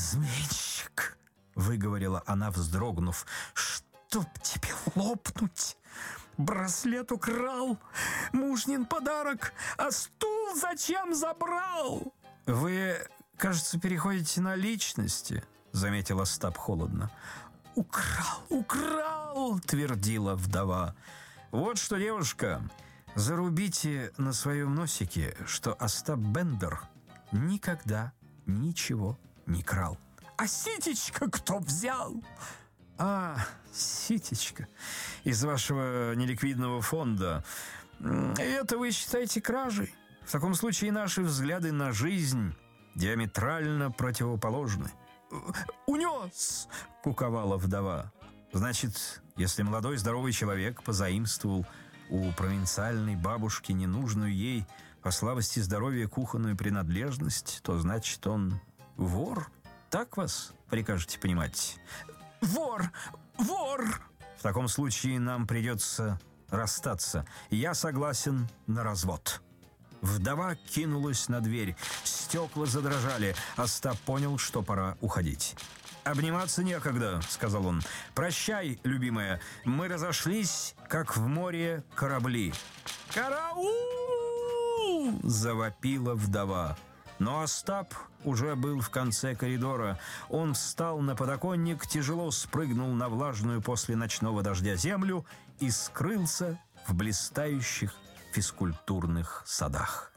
«Изменщик!» — выговорила она, вздрогнув. «Чтоб тебе лопнуть! Браслет украл, мужнин подарок, а стул зачем забрал?» «Вы, кажется, переходите на личности», — заметил Остап холодно. «Украл!» — твердила вдова. «Вот что, девушка, зарубите на своем носике, что Остап Бендер никогда ничего не крал». «А ситечко кто взял?» «А, ситечко из вашего неликвидного фонда. Это вы считаете кражей? В таком случае наши взгляды на жизнь диаметрально противоположны». «Унес!» — куковала вдова. «Значит, если молодой здоровый человек позаимствовал у провинциальной бабушки ненужную ей по слабости здоровья кухонную принадлежность, то значит он вор? Так вас прикажете понимать?» «Вор! Вор!» «В таком случае нам придется расстаться. Я согласен на развод». Вдова кинулась на дверь. Стекла задрожали. Остап понял, что пора уходить. «Обниматься некогда», — сказал он. «Прощай, любимая. Мы разошлись, как в море корабли». «Караул!» — завопила вдова. Но Остап уже был в конце коридора. Он встал на подоконник, тяжело спрыгнул на влажную после ночного дождя землю и скрылся в блистающих физкультурных садах.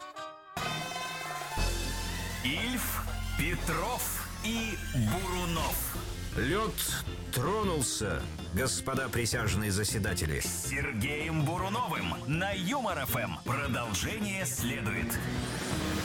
Ильф, Петров и Бурунов. Лед тронулся, господа присяжные заседатели. С Сергеем Буруновым на Юмор ФМ. Продолжение следует.